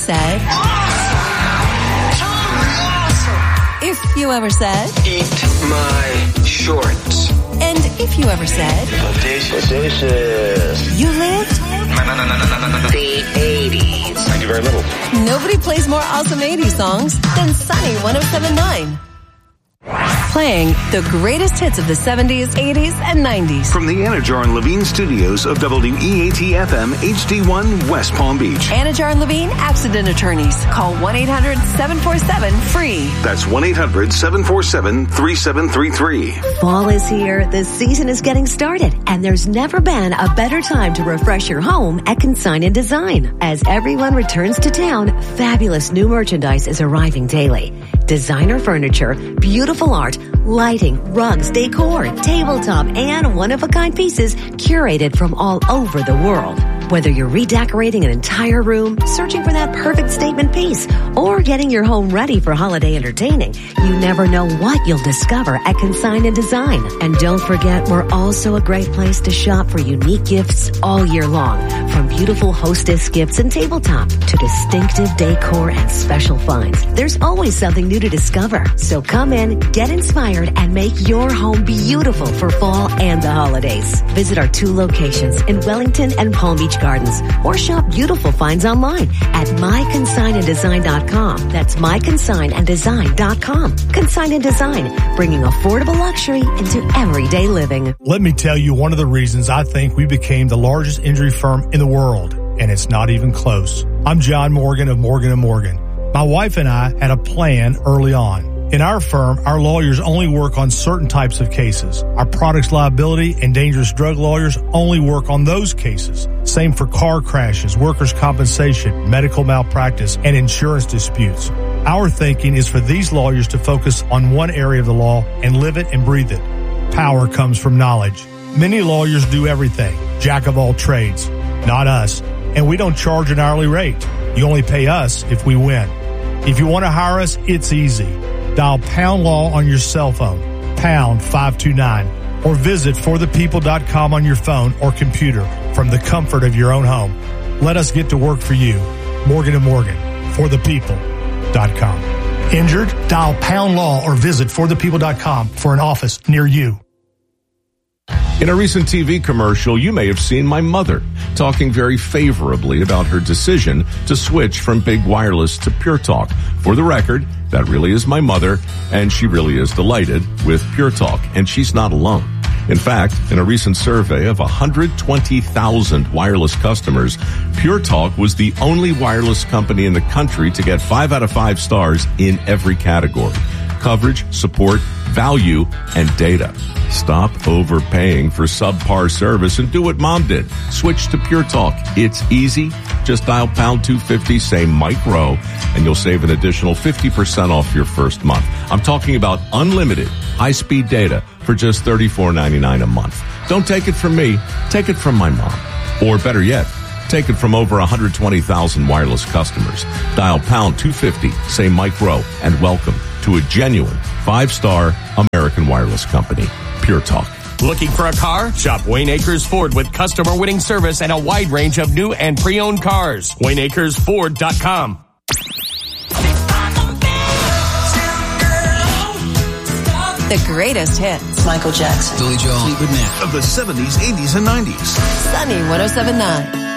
said? If you ever said? Eat my shorts. And if you ever said? Audacious. You lived? The 80s. I do very little. Nobody plays more awesome 80s songs than Sunny 107.9. Playing the greatest hits of the 70s, 80s, and 90s. From the Anajar and Levine studios of WEAT-FM HD1 West Palm Beach. Anajar and Levine Accident Attorneys. Call 1-800-747-FREE. That's 1-800-747-3733. Fall is here, the season is getting started, and there's never been a better time to refresh your home at Consign & Design. As everyone returns to town, fabulous new merchandise is arriving daily. Designer furniture, beautiful art, lighting, rugs, decor, tabletop, and one-of-a-kind pieces curated from all over the world. Whether you're redecorating an entire room, searching for that perfect statement piece, or getting your home ready for holiday entertaining, you never know what you'll discover at Consign & Design. And don't forget, we're also a great place to shop for unique gifts all year long. From beautiful hostess gifts and tabletop to distinctive decor and special finds, there's always something new to discover. So come in, get inspired, and make your home beautiful for fall and the holidays. Visit our 2 locations in Wellington and Palm Beach Gardens, or shop beautiful finds online at myconsignanddesign.com. That's myconsignanddesign.com. Consign & Design, bringing affordable luxury into everyday living. Let me tell you one of the reasons I think we became the largest injury firm in the world, and it's not even close. I'm John Morgan of Morgan & Morgan. My wife and I had a plan early on. In our firm, our lawyers only work on certain types of cases. Our products liability and dangerous drug lawyers only work on those cases. Same for car crashes, workers' compensation, medical malpractice, and insurance disputes. Our thinking is for these lawyers to focus on one area of the law and live it and breathe it. Power comes from knowledge. Many lawyers do everything, jack of all trades. Not us. And we don't charge an hourly rate. You only pay us if we win. If you want to hire us, it's easy. Dial Pound Law on your cell phone, pound 529, or visit forthepeople.com on your phone or computer from the comfort of your own home. Let us get to work for you. Morgan & Morgan, forthepeople.com. Injured? Dial Pound Law or visit forthepeople.com for an office near you. In a recent TV commercial, you may have seen my mother talking very favorably about her decision to switch from Big Wireless to Pure Talk. For the record, that really is my mother, and she really is delighted with Pure Talk, and she's not alone. In fact, in a recent survey of 120,000 wireless customers, Pure Talk was the only wireless company in the country to get 5 out of 5 stars in every category: coverage, support, value, and data. Stop overpaying for subpar service and do what Mom did. Switch to Pure Talk. It's easy. Just dial pound 250, say Mike Rowe, and you'll save an additional 50% off your first month. I'm talking about unlimited high-speed data for just $34.99 a month. Don't take it from me. Take it from my mom. Or better yet, take it from over 120,000 wireless customers. Dial pound 250, say Mike Rowe, and welcome to a genuine 5-star American wireless company, Pure Talk. Looking for a car? Shop Wayne Acres Ford with customer-winning service and a wide range of new and pre-owned cars. WayneAkersFord.com. The greatest hits. Michael Jackson. Billy Joel. Fleetwood Mac. Of the 70s, 80s, and 90s. Sunny 107.9.